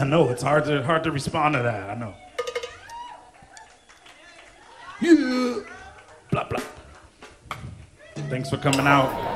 I know, it's hard to respond to that, I know. Yeah. Blah, blah. Thanks for coming out.